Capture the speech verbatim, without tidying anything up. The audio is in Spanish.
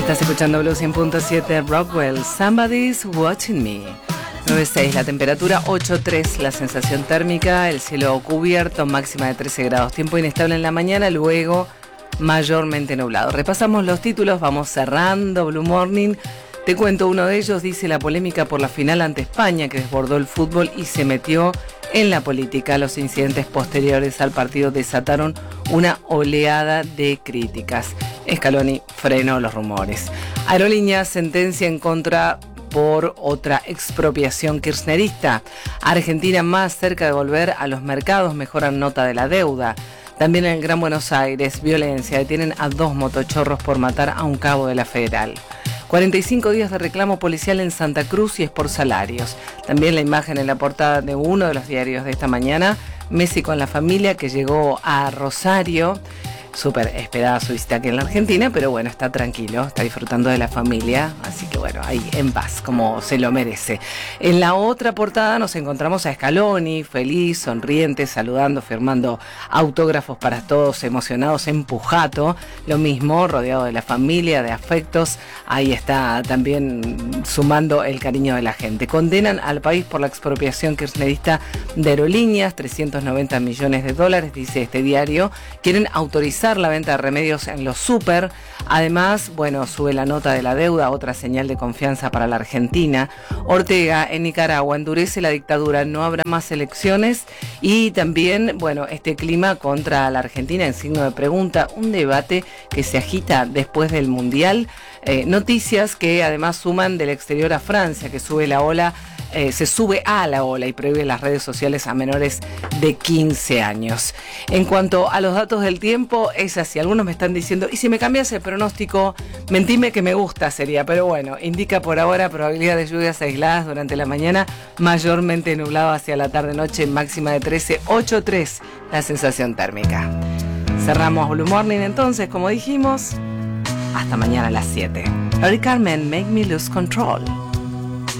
Estás escuchando Blue cien punto siete Rockwell, Somebody's Watching Me. nueve seis la temperatura, ocho tres la sensación térmica, el cielo cubierto, máxima de trece grados, tiempo inestable en la mañana, luego mayormente nublado. Repasamos los títulos, vamos cerrando Blue Morning. Te cuento uno de ellos, dice la polémica por la final ante España que desbordó el fútbol y se metió en la política. Los incidentes posteriores al partido desataron una oleada de críticas. Scaloni frenó los rumores. Aerolíneas sentencia en contra por otra expropiación kirchnerista. Argentina más cerca de volver a los mercados, mejoran nota de la deuda. También en el Gran Buenos Aires, violencia, detienen a dos motochorros por matar a un cabo de la Federal. cuarenta y cinco días de reclamo policial en Santa Cruz y es por salarios. También la imagen en la portada de uno de los diarios de esta mañana, Messi con la familia que llegó a Rosario. Súper esperada su visita aquí en la Argentina, pero bueno, está tranquilo, está disfrutando de la familia, así que bueno, ahí en paz, como se lo merece. En la otra portada nos encontramos a Scaloni, feliz, sonriente, saludando, firmando autógrafos para todos, emocionados en Pujato, lo mismo, rodeado de la familia, de afectos, ahí está también sumando el cariño de la gente. Condenan al país por la expropiación kirchnerista de aerolíneas, trescientos noventa millones de dólares, dice este diario, quieren autorizar la venta de remedios en los súper. Además, bueno, sube la nota de la deuda, otra señal de confianza para la Argentina. Ortega en Nicaragua endurece la dictadura, no habrá más elecciones. Y también, bueno, este clima contra la Argentina en signo de pregunta, un debate que se agita después del Mundial. Eh, noticias que además suman del exterior a Francia, que sube la ola Eh, se sube a la ola y prohíbe las redes sociales a menores de quince años. En cuanto a los datos del tiempo, es así. Algunos me están diciendo, ¿y si me cambias el pronóstico? Mentime que me gusta sería, pero bueno, indica por ahora probabilidad de lluvias aisladas durante la mañana, mayormente nublado hacia la tarde-noche, máxima de trece, ocho tres la sensación térmica. Cerramos Blue Morning entonces, como dijimos, hasta mañana a las siete. Harry Carmen, Make Me Lose Control.